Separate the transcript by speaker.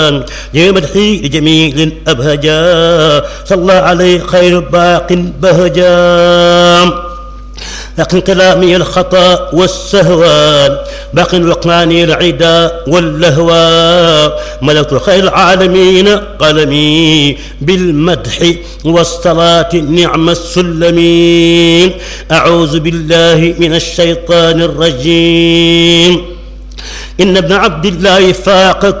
Speaker 1: يا مدحي لجميل أبهجا صلى عليه خير باق بهجا لكن كلامي الخطأ والسهوان باق وقاني العدا واللهوى ملكت خير العالمين قلمي بالمدح والصلاة نعم السلمين. أعوذ بالله من الشيطان الرجيم. إن ابن عبد الله فاق